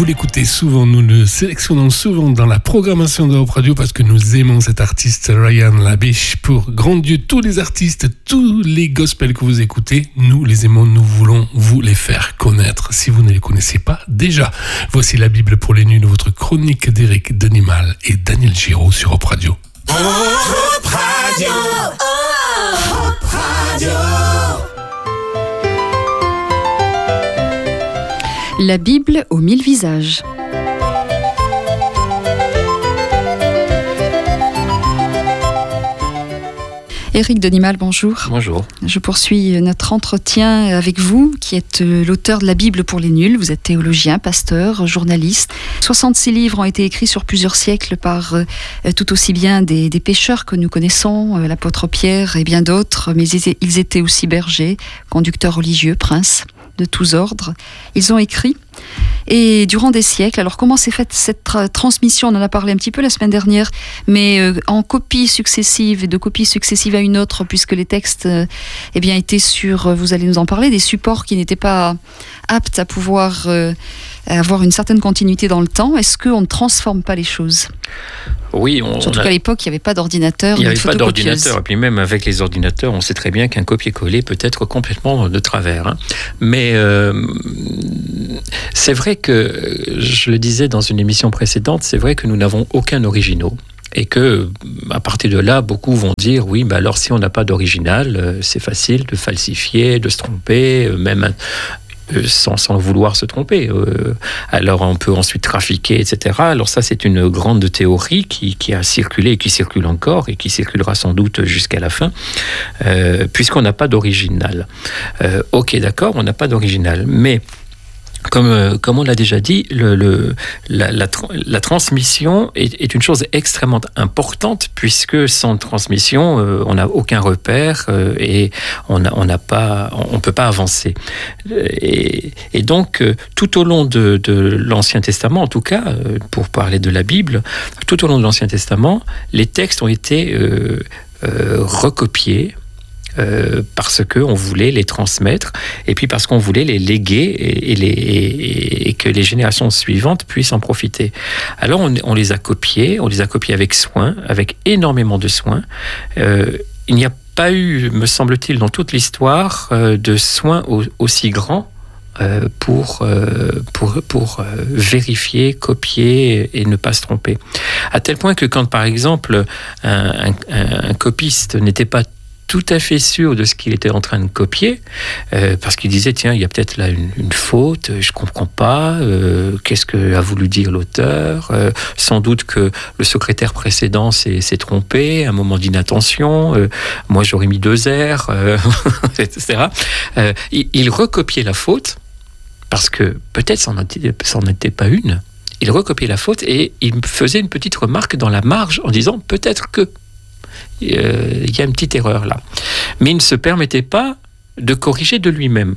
Vous l'écoutez souvent, nous le sélectionnons souvent dans la programmation de Europe Radio parce que nous aimons cet artiste Ryan Labiche. Pour grand Dieu, tous les artistes, tous les gospels que vous écoutez, nous les aimons, nous voulons vous les faire connaître. Si vous ne les connaissez pas déjà, voici la Bible pour les nuls, votre chronique d'Éric Denimal et Daniel Giraud sur Europe Radio. Europe Radio, Europe Radio. La Bible aux 1000 visages. Éric Denimal, bonjour. Bonjour. Je poursuis notre entretien avec vous, qui êtes l'auteur de la Bible pour les nuls. Vous êtes théologien, pasteur, journaliste. 66 livres ont été écrits sur plusieurs siècles par tout aussi bien des pécheurs que nous connaissons, l'apôtre Pierre et bien d'autres, mais ils étaient aussi bergers, conducteurs religieux, princes de tous ordres. Ils ont écrit. Et durant des siècles, alors comment s'est faite cette transmission? On en a parlé un petit peu la semaine dernière, mais en copies successives, et de copies successives à une autre, puisque les textes étaient sur, vous allez nous en parler, des supports qui n'étaient pas aptes à pouvoir avoir une certaine continuité dans le temps. Est-ce qu'on ne transforme pas les choses? Oui, surtout qu'à l'époque, il n'y avait pas d'ordinateur. Il n'y avait pas d'ordinateur. Et puis même avec les ordinateurs, on sait très bien qu'un copier-coller peut être complètement de travers. Hein. Mais c'est vrai que, je le disais dans une émission précédente, c'est vrai que nous n'avons aucun originaux. Et que, à partir de là, beaucoup vont dire, oui, bah alors si on n'a pas d'original, c'est facile de falsifier, de se tromper, même sans vouloir se tromper. Alors on peut ensuite trafiquer, etc. Alors ça, c'est une grande théorie qui a circulé et qui circule encore et qui circulera sans doute jusqu'à la fin, puisqu'on n'a pas d'original. Ok, d'accord, on n'a pas d'original, mais comme on l'a déjà dit, la transmission est une chose extrêmement importante, puisque sans transmission, on n'a aucun repère et on peut pas avancer. Et donc, tout au long de l'Ancien Testament, en tout cas, pour parler de la Bible, tout au long de l'Ancien Testament, les textes ont été recopiés, parce qu'on voulait les transmettre et puis parce qu'on voulait les léguer et que les générations suivantes puissent en profiter. Alors on les a copiés avec soin, avec énormément de soin. Il n'y a pas eu, me semble-t-il, dans toute l'histoire, de soins aussi grands pour vérifier, copier et ne pas se tromper. À tel point que quand, par exemple, un copiste n'était pas tout à fait sûr de ce qu'il était en train de copier, parce qu'il disait, tiens, il y a peut-être là une faute, je comprends pas, qu'est-ce que a voulu dire l'auteur, sans doute que le secrétaire précédent s'est trompé, un moment d'inattention, moi j'aurais mis 2 R, etc. Il recopiait la faute, parce que peut-être ça n'en était pas une, il recopiait la faute et il faisait une petite remarque dans la marge en disant, peut-être que il y a une petite erreur là. Mais il ne se permettait pas de corriger de lui-même.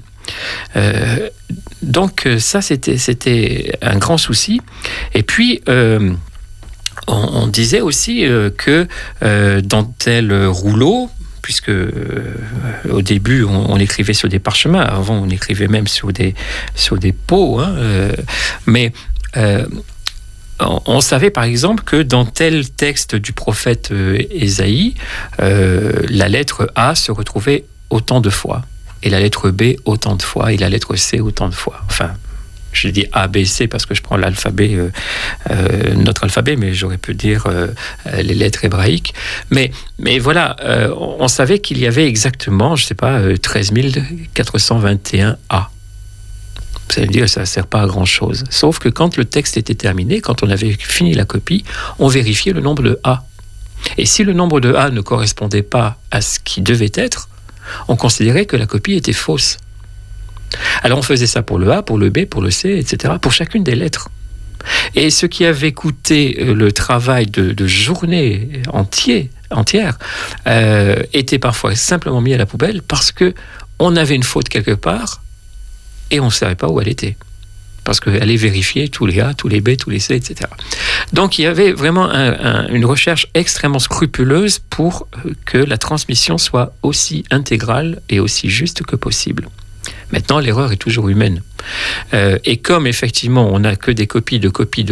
Donc ça, c'était un grand souci. Et puis, on disait aussi que dans tel rouleau, puisque au début, on écrivait sur des parchemins. Avant, on écrivait même sur des peaux. Hein, mais on savait par exemple que dans tel texte du prophète Ésaïe, la lettre A se retrouvait autant de fois, et la lettre B autant de fois, et la lettre C autant de fois. Enfin, je dis A, B, C parce que je prends l'alphabet, notre alphabet, mais j'aurais pu dire les lettres hébraïques. Mais voilà, on savait qu'il y avait exactement, je ne sais pas, 13 421 A. Vous allez me dire, ça ne sert pas à grand-chose. Sauf que quand le texte était terminé, quand on avait fini la copie, on vérifiait le nombre de A. Et si le nombre de A ne correspondait pas à ce qui devait être, on considérait que la copie était fausse. Alors on faisait ça pour le A, pour le B, pour le C, etc., pour chacune des lettres. Et ce qui avait coûté le travail de journée entière était parfois simplement mis à la poubelle parce qu'on avait une faute quelque part, et on ne savait pas où elle était. Parce qu'elle allait vérifier tous les A, tous les B, tous les C, etc. Donc il y avait vraiment une recherche extrêmement scrupuleuse pour que la transmission soit aussi intégrale et aussi juste que possible. Maintenant, l'erreur est toujours humaine. Et comme effectivement on n'a que des copies de copies,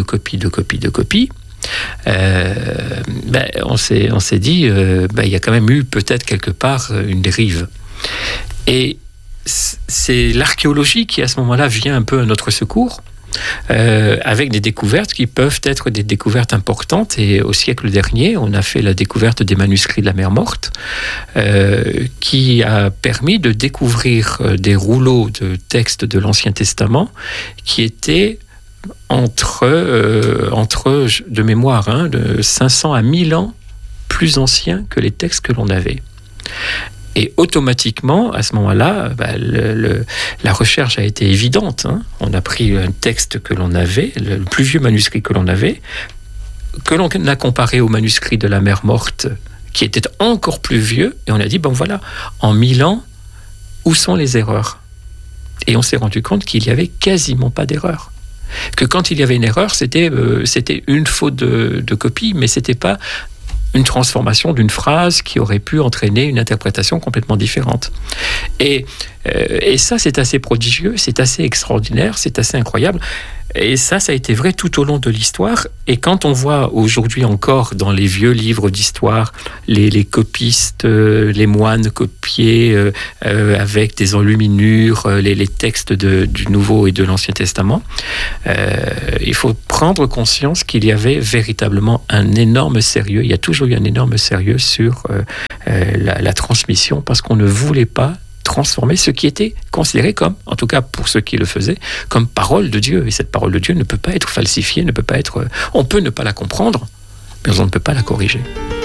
on s'est dit, il y a quand même eu peut-être quelque part une dérive. Et c'est l'archéologie qui à ce moment-là vient un peu à notre secours, avec des découvertes qui peuvent être des découvertes importantes. Et au siècle dernier, on a fait la découverte des manuscrits de la Mer Morte, qui a permis de découvrir des rouleaux de textes de l'Ancien Testament qui étaient entre de mémoire, de 500 à 1000 ans plus anciens que les textes que l'on avait. Et automatiquement, à ce moment-là, la recherche a été évidente. On a pris un texte que l'on avait, le plus vieux manuscrit que l'on avait, que l'on a comparé au manuscrit de la Mer Morte, qui était encore plus vieux, et on a dit, en 1000 ans, où sont les erreurs ? Et on s'est rendu compte qu'il n'y avait quasiment pas d'erreur. Que quand il y avait une erreur, c'était une faute de copie, mais c'était pas une transformation d'une phrase qui aurait pu entraîner une interprétation complètement différente. Et ça, c'est assez prodigieux, c'est assez extraordinaire, c'est assez incroyable. Et ça a été vrai tout au long de l'histoire. Et quand on voit aujourd'hui encore dans les vieux livres d'histoire les copistes, les moines copiés avec des enluminures, les textes du Nouveau et de l'Ancien Testament, il faut prendre conscience qu'il y avait véritablement un énorme sérieux. Il y a toujours eu un énorme sérieux sur la transmission, parce qu'on ne voulait pas transformer ce qui était considéré comme, en tout cas pour ceux qui le faisaient, comme parole de Dieu. Et cette parole de Dieu ne peut pas être falsifiée, on peut ne pas la comprendre, mais on ne peut pas la corriger.